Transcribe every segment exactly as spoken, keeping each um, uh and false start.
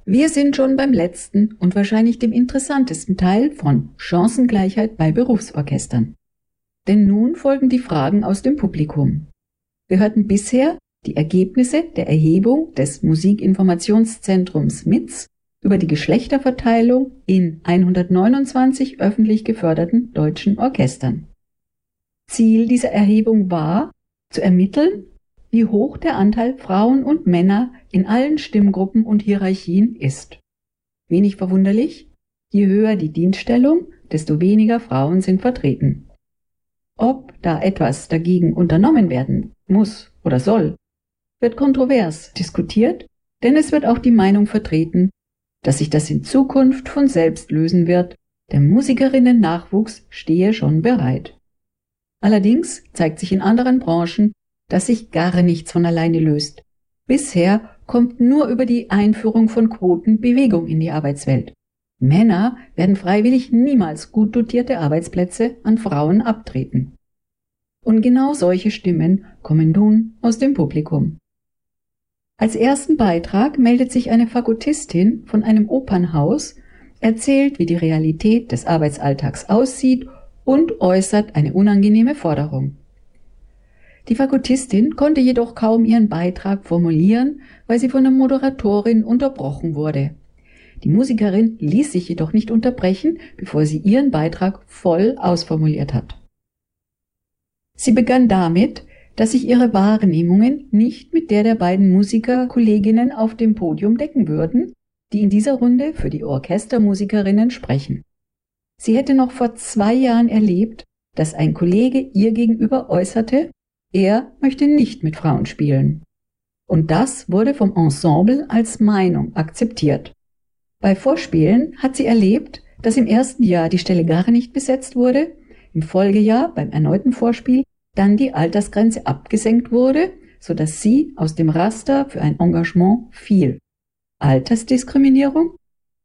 Wir sind schon beim letzten und wahrscheinlich dem interessantesten Teil von Chancengleichheit bei Berufsorchestern. Denn nun folgen die Fragen aus dem Publikum. Wir hörten bisher die Ergebnisse der Erhebung des Musikinformationszentrums M I Z über die Geschlechterverteilung in hundertneunundzwanzig öffentlich geförderten deutschen Orchestern. Ziel dieser Erhebung war, zu ermitteln, wie hoch der Anteil Frauen und Männer in allen Stimmgruppen und Hierarchien ist. Wenig verwunderlich, je höher die Dienststellung, desto weniger Frauen sind vertreten. Ob da etwas dagegen unternommen werden muss oder soll, wird kontrovers diskutiert, denn es wird auch die Meinung vertreten, dass sich das in Zukunft von selbst lösen wird, der Musikerinnen-Nachwuchs stehe schon bereit. Allerdings zeigt sich in anderen Branchen, dass sich gar nichts von alleine löst. Bisher kommt nur über die Einführung von Quoten Bewegung in die Arbeitswelt. Männer werden freiwillig niemals gut dotierte Arbeitsplätze an Frauen abtreten. Und genau solche Stimmen kommen nun aus dem Publikum. Als ersten Beitrag meldet sich eine Fagottistin von einem Opernhaus, erzählt, wie die Realität des Arbeitsalltags aussieht und äußert eine unangenehme Forderung. Die Fagottistin konnte jedoch kaum ihren Beitrag formulieren, weil sie von der Moderatorin unterbrochen wurde. Die Musikerin ließ sich jedoch nicht unterbrechen, bevor sie ihren Beitrag voll ausformuliert hat. Sie begann damit, dass sich ihre Wahrnehmungen nicht mit der der beiden Musikerkolleginnen auf dem Podium decken würden, die in dieser Runde für die Orchestermusikerinnen sprechen. Sie hätte noch vor zwei Jahren erlebt, dass ein Kollege ihr gegenüber äußerte, er möchte nicht mit Frauen spielen. Und das wurde vom Ensemble als Meinung akzeptiert. Bei Vorspielen hat sie erlebt, dass im ersten Jahr die Stelle gar nicht besetzt wurde, im Folgejahr beim erneuten Vorspiel dann die Altersgrenze abgesenkt wurde, sodass sie aus dem Raster für ein Engagement fiel. Altersdiskriminierung?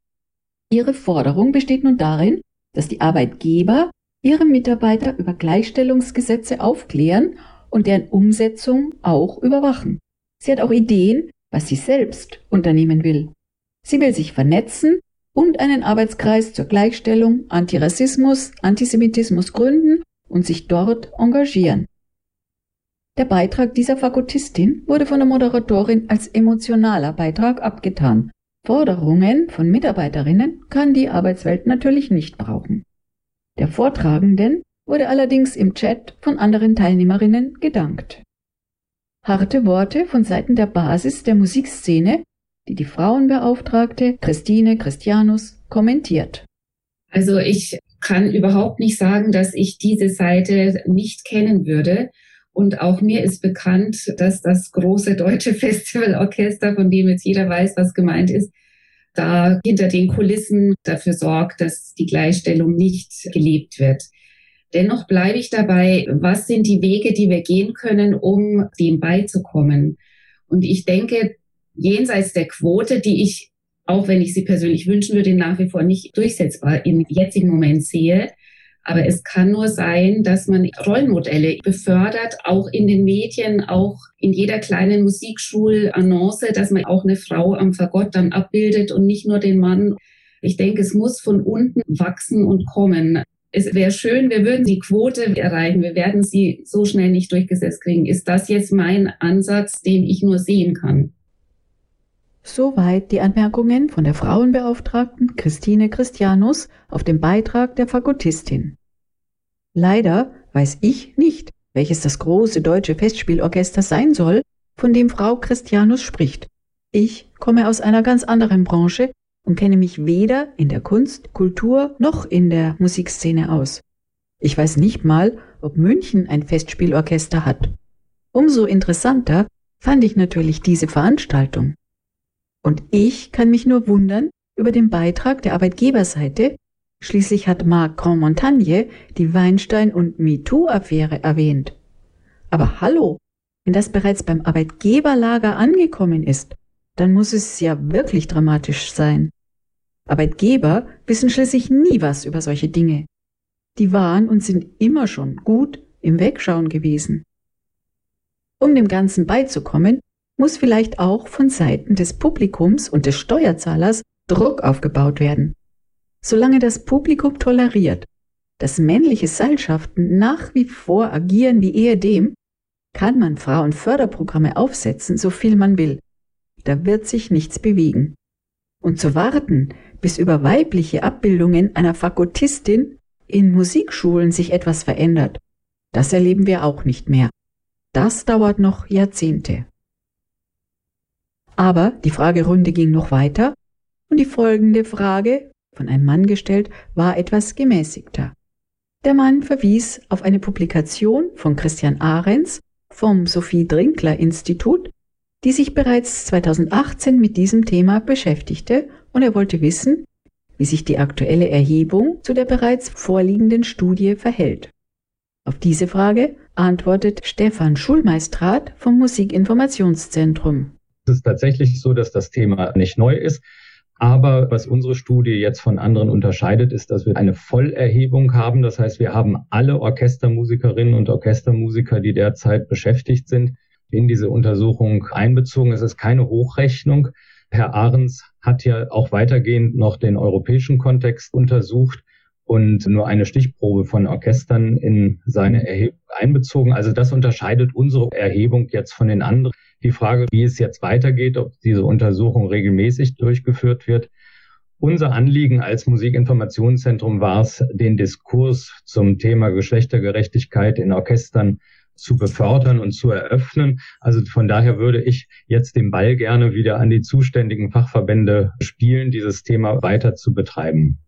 Ihre Forderung besteht nun darin, dass die Arbeitgeber ihre Mitarbeiter über Gleichstellungsgesetze aufklären und deren Umsetzung auch überwachen. Sie hat auch Ideen, was sie selbst unternehmen will. Sie will sich vernetzen und einen Arbeitskreis zur Gleichstellung, Antirassismus, Antisemitismus gründen und sich dort engagieren. Der Beitrag dieser Fagottistin wurde von der Moderatorin als emotionaler Beitrag abgetan. Forderungen von Mitarbeiterinnen kann die Arbeitswelt natürlich nicht brauchen. Der Vortragenden wurde allerdings im Chat von anderen Teilnehmerinnen gedankt. Harte Worte von Seiten der Basis der Musikszene, die die Frauenbeauftragte Christine Christianus kommentiert. Also ich kann überhaupt nicht sagen, dass ich diese Seite nicht kennen würde. Und auch mir ist bekannt, dass das große deutsche Festivalorchester, von dem jetzt jeder weiß, was gemeint ist, da hinter den Kulissen dafür sorgt, dass die Gleichstellung nicht gelebt wird. Dennoch bleibe ich dabei, was sind die Wege, die wir gehen können, um dem beizukommen? Und ich denke, jenseits der Quote, die ich, auch wenn ich sie persönlich wünschen würde, nach wie vor nicht durchsetzbar im jetzigen Moment sehe, aber es kann nur sein, dass man Rollenmodelle befördert, auch in den Medien, auch in jeder kleinen Musikschulannonce, dass man auch eine Frau am Fagott dann abbildet und nicht nur den Mann. Ich denke, es muss von unten wachsen und kommen. Es wäre schön, wir würden die Quote erreichen. Wir werden sie so schnell nicht durchgesetzt kriegen. Ist das jetzt mein Ansatz, den ich nur sehen kann? Soweit die Anmerkungen von der Frauenbeauftragten Christine Christianus auf den Beitrag der Fagottistin. Leider weiß ich nicht, welches das große deutsche Festspielorchester sein soll, von dem Frau Christianus spricht. Ich komme aus einer ganz anderen Branche und kenne mich weder in der Kunst, Kultur noch in der Musikszene aus. Ich weiß nicht mal, ob München ein Festspielorchester hat. Umso interessanter fand ich natürlich diese Veranstaltung. Und ich kann mich nur wundern über den Beitrag der Arbeitgeberseite. Schließlich hat Marc Grandmontagne die Weinstein- und MeToo-Affäre erwähnt. Aber hallo, wenn das bereits beim Arbeitgeberlager angekommen ist, dann muss es ja wirklich dramatisch sein. Arbeitgeber wissen schließlich nie was über solche Dinge. Die waren und sind immer schon gut im Wegschauen gewesen. Um dem Ganzen beizukommen, muss vielleicht auch von Seiten des Publikums und des Steuerzahlers Druck aufgebaut werden. Solange das Publikum toleriert, dass männliche Seilschaften nach wie vor agieren wie ehedem, kann man Frauenförderprogramme aufsetzen, so viel man will. Da wird sich nichts bewegen. Und zu warten, bis über weibliche Abbildungen einer Fakultistin in Musikschulen sich etwas verändert, das erleben wir auch nicht mehr. Das dauert noch Jahrzehnte. Aber die Fragerunde ging noch weiter und die folgende Frage, von einem Mann gestellt, war etwas gemäßigter. Der Mann verwies auf eine Publikation von Christian Ahrens vom Sophie-Drinkler-Institut, die sich bereits zweitausendachtzehn mit diesem Thema beschäftigte, und er wollte wissen, wie sich die aktuelle Erhebung zu der bereits vorliegenden Studie verhält. Auf diese Frage antwortet Stefan Schulmeistrat vom Musikinformationszentrum. Es ist tatsächlich so, dass das Thema nicht neu ist. Aber was unsere Studie jetzt von anderen unterscheidet, ist, dass wir eine Vollerhebung haben. Das heißt, wir haben alle Orchestermusikerinnen und Orchestermusiker, die derzeit beschäftigt sind, in diese Untersuchung einbezogen. Es ist keine Hochrechnung. Herr Ahrens hat ja auch weitergehend noch den europäischen Kontext untersucht und nur eine Stichprobe von Orchestern in seine Erhebung einbezogen. Also das unterscheidet unsere Erhebung jetzt von den anderen. Die Frage, wie es jetzt weitergeht, ob diese Untersuchung regelmäßig durchgeführt wird. Unser Anliegen als Musikinformationszentrum war es, den Diskurs zum Thema Geschlechtergerechtigkeit in Orchestern zu befördern und zu eröffnen. Also von daher würde ich jetzt den Ball gerne wieder an die zuständigen Fachverbände spielen, dieses Thema weiter zu betreiben.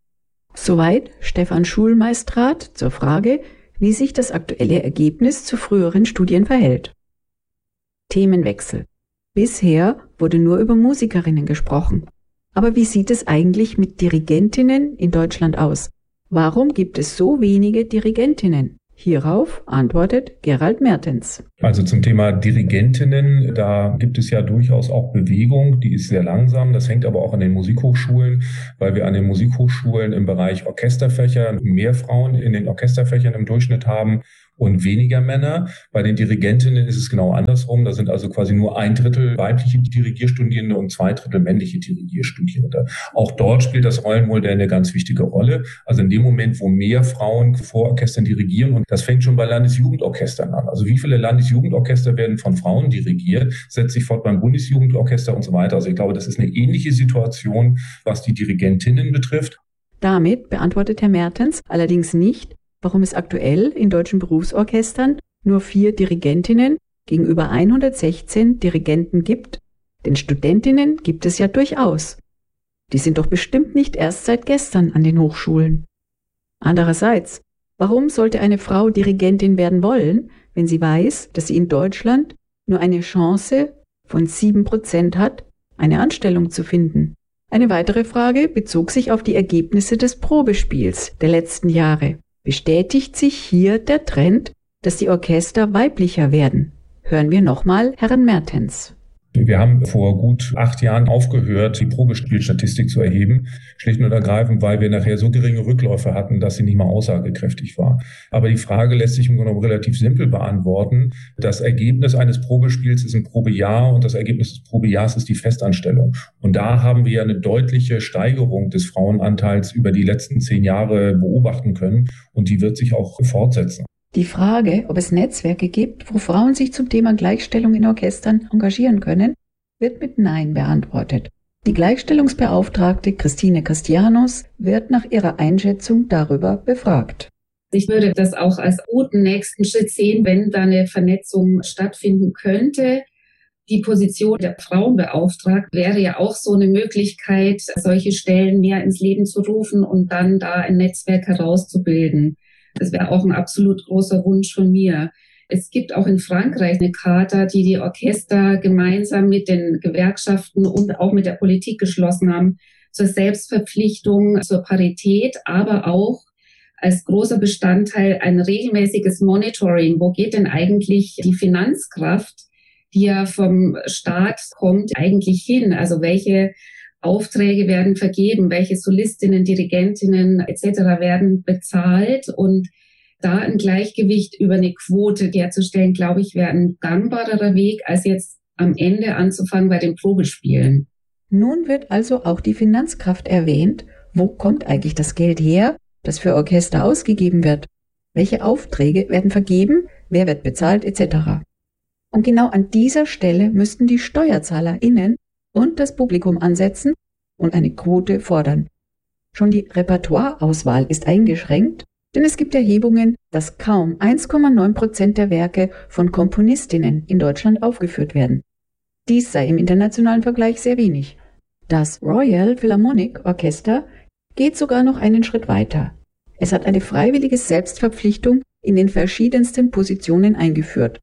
Soweit Stefan Schulmeistrat zur Frage, wie sich das aktuelle Ergebnis zu früheren Studien verhält. Themenwechsel. Bisher wurde nur über Musikerinnen gesprochen. Aber wie sieht es eigentlich mit Dirigentinnen in Deutschland aus? Warum gibt es so wenige Dirigentinnen? Hierauf antwortet Gerald Mertens. Also zum Thema Dirigentinnen, da gibt es ja durchaus auch Bewegung, die ist sehr langsam. Das hängt aber auch an den Musikhochschulen, weil wir an den Musikhochschulen im Bereich Orchesterfächer mehr Frauen in den Orchesterfächern im Durchschnitt haben und weniger Männer. Bei den Dirigentinnen ist es genau andersrum. Da sind also quasi nur ein Drittel weibliche Dirigierstudierende und zwei Drittel männliche Dirigierstudierende. Auch dort spielt das Rollenmodell eine ganz wichtige Rolle. Also in dem Moment, wo mehr Frauen vor Orchestern dirigieren, und das fängt schon bei Landesjugendorchestern an. Also wie viele Landesjugendorchester werden von Frauen dirigiert, setzt sich fort beim Bundesjugendorchester und so weiter. Also ich glaube, das ist eine ähnliche Situation, was die Dirigentinnen betrifft. Damit beantwortet Herr Mertens allerdings nicht, warum es aktuell in deutschen Berufsorchestern nur vier Dirigentinnen gegenüber hundertsechzehn Dirigenten gibt. Denn Studentinnen gibt es ja durchaus. Die sind doch bestimmt nicht erst seit gestern an den Hochschulen. Andererseits, warum sollte eine Frau Dirigentin werden wollen, wenn sie weiß, dass sie in Deutschland nur eine Chance von sieben Prozent hat, eine Anstellung zu finden? Eine weitere Frage bezog sich auf die Ergebnisse des Probespiels der letzten Jahre. Bestätigt sich hier der Trend, dass die Orchester weiblicher werden? Hören wir nochmal Herrn Mertens. Wir haben vor gut acht Jahren aufgehört, die Probespielstatistik zu erheben, schlicht und ergreifend, weil wir nachher so geringe Rückläufe hatten, dass sie nicht mehr aussagekräftig war. Aber die Frage lässt sich im Grunde genommen relativ simpel beantworten. Das Ergebnis eines Probespiels ist ein Probejahr und das Ergebnis des Probejahrs ist die Festanstellung. Und da haben wir eine deutliche Steigerung des Frauenanteils über die letzten zehn Jahre beobachten können und die wird sich auch fortsetzen. Die Frage, ob es Netzwerke gibt, wo Frauen sich zum Thema Gleichstellung in Orchestern engagieren können, wird mit Nein beantwortet. Die Gleichstellungsbeauftragte Christine Castianos wird nach ihrer Einschätzung darüber befragt. Ich würde das auch als guten nächsten Schritt sehen, wenn da eine Vernetzung stattfinden könnte. Die Position der Frauenbeauftragten wäre ja auch so eine Möglichkeit, solche Stellen mehr ins Leben zu rufen und dann da ein Netzwerk herauszubilden. Das wäre auch ein absolut großer Wunsch von mir. Es gibt auch in Frankreich eine Charta, die die Orchester gemeinsam mit den Gewerkschaften und auch mit der Politik geschlossen haben, zur Selbstverpflichtung, zur Parität, aber auch als großer Bestandteil ein regelmäßiges Monitoring. Wo geht denn eigentlich die Finanzkraft, die ja vom Staat kommt, eigentlich hin? Also welche Aufträge werden vergeben, welche Solistinnen, Dirigentinnen et cetera werden bezahlt, und da ein Gleichgewicht über eine Quote herzustellen, glaube ich, wäre ein gangbarerer Weg, als jetzt am Ende anzufangen bei den Probespielen. Nun wird also auch die Finanzkraft erwähnt. Wo kommt eigentlich das Geld her, das für Orchester ausgegeben wird? Welche Aufträge werden vergeben? Wer wird bezahlt et cetera. Und genau an dieser Stelle müssten die SteuerzahlerInnen und das Publikum ansetzen und eine Quote fordern. Schon die Repertoireauswahl ist eingeschränkt, denn es gibt Erhebungen, dass kaum eins Komma neun Prozent der Werke von Komponistinnen in Deutschland aufgeführt werden. Dies sei im internationalen Vergleich sehr wenig. Das Royal Philharmonic Orchester geht sogar noch einen Schritt weiter. Es hat eine freiwillige Selbstverpflichtung in den verschiedensten Positionen eingeführt.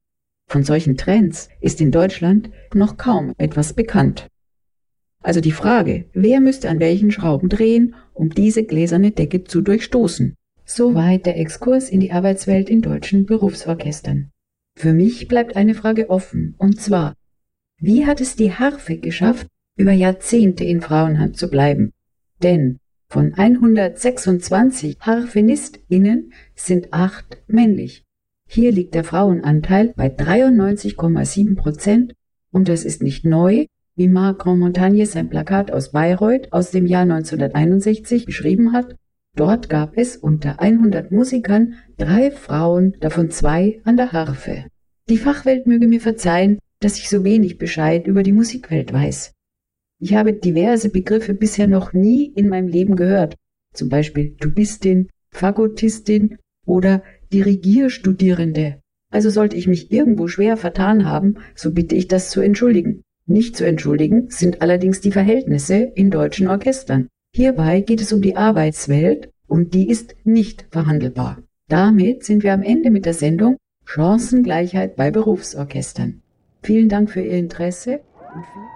Von solchen Trends ist in Deutschland noch kaum etwas bekannt. Also die Frage, wer müsste an welchen Schrauben drehen, um diese gläserne Decke zu durchstoßen? Soweit der Exkurs in die Arbeitswelt in deutschen Berufsorchestern. Für mich bleibt eine Frage offen, und zwar, wie hat es die Harfe geschafft, über Jahrzehnte in Frauenhand zu bleiben? Denn von hundertsechsundzwanzig HarfenistInnen sind acht männlich. Hier liegt der Frauenanteil bei dreiundneunzig Komma sieben Prozent und das ist nicht neu, wie Marc Grandmontagne sein Plakat aus Bayreuth aus dem Jahr neunzehnhunderteinundsechzig beschrieben hat. Dort gab es unter hundert Musikern drei Frauen, davon zwei an der Harfe. Die Fachwelt möge mir verzeihen, dass ich so wenig Bescheid über die Musikwelt weiß. Ich habe diverse Begriffe bisher noch nie in meinem Leben gehört, zum Beispiel Tubistin, Fagottistin oder Dirigierstudierende. Also sollte ich mich irgendwo schwer vertan haben, so bitte ich das zu entschuldigen. Nicht zu entschuldigen sind allerdings die Verhältnisse in deutschen Orchestern. Hierbei geht es um die Arbeitswelt und die ist nicht verhandelbar. Damit sind wir am Ende mit der Sendung Chancengleichheit bei Berufsorchestern. Vielen Dank für Ihr Interesse und viel